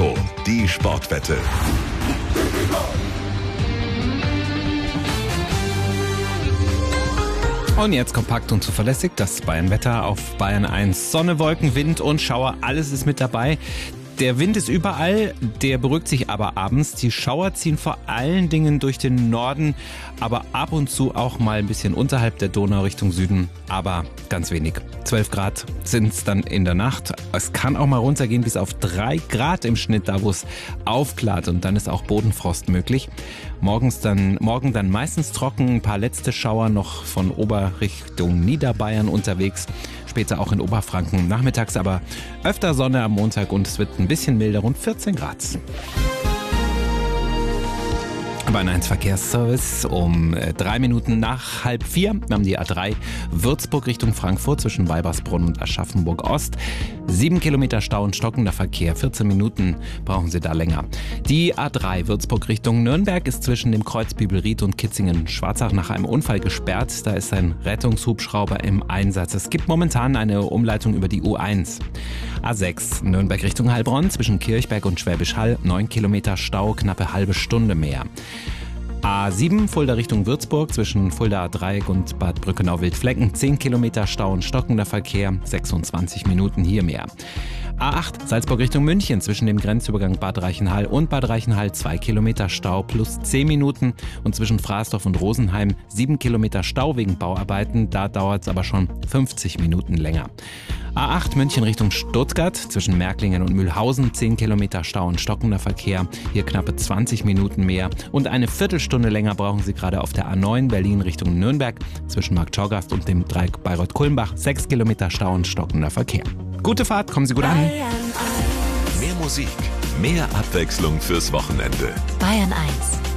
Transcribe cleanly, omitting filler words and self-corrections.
Heiko, die Sportwette. Und jetzt kompakt und zuverlässig das Bayern-Wetter auf Bayern 1. Sonne, Wolken, Wind und Schauer, alles ist mit dabei. Der Wind ist überall, der beruhigt sich aber abends. Die Schauer ziehen vor allen Dingen durch den Norden, aber ab und zu auch mal ein bisschen unterhalb der Donau Richtung Süden, aber ganz wenig. 12 Grad sind es dann in der Nacht. Es kann auch mal runtergehen bis auf 3 Grad im Schnitt, da wo es aufklart, und dann ist auch Bodenfrost möglich. Morgen dann meistens trocken, ein paar letzte Schauer noch von Oberrichtung Niederbayern unterwegs. Später auch in Oberfranken. Nachmittags aber öfter Sonne am Montag und es wird ein bisschen milder, rund 14 Grad. Bayern 1 Verkehrsservice um 3 Minuten nach 3:30. Wir haben die A3 Würzburg Richtung Frankfurt zwischen Weibersbrunn und Aschaffenburg Ost. 7 Kilometer Stau und stockender Verkehr. 14 Minuten brauchen Sie da länger. Die A3 Würzburg Richtung Nürnberg ist zwischen dem Kreuz Bibelried und Kitzingen-Schwarzach nach einem Unfall gesperrt. Da ist ein Rettungshubschrauber im Einsatz. Es gibt momentan eine Umleitung über die U1. A6 Nürnberg Richtung Heilbronn zwischen Kirchberg und Schwäbisch Hall. 9 Kilometer Stau, knappe halbe Stunde mehr. A7 Fulda Richtung Würzburg zwischen Fulda Dreieck und Bad Brückenau-Wildflecken. 10 Kilometer Stau und stockender Verkehr, 26 Minuten hier mehr. A8 Salzburg Richtung München zwischen dem Grenzübergang Bad Reichenhall und Bad Reichenhall 2 Kilometer Stau plus 10 Minuten und zwischen Frasdorf und Rosenheim 7 Kilometer Stau wegen Bauarbeiten, da dauert es aber schon 50 Minuten länger. A8 München Richtung Stuttgart zwischen Märklingen und Mühlhausen 10 Kilometer Stau und stockender Verkehr, hier knappe 20 Minuten mehr und eine Viertelstunde länger brauchen Sie gerade auf der A9 Berlin Richtung Nürnberg zwischen Marktschorgast und dem Dreieck Bayreuth-Kulmbach 6 Kilometer Stau und stockender Verkehr. Gute Fahrt, kommen Sie gut an. Mehr Musik, mehr Abwechslung fürs Wochenende. Bayern 1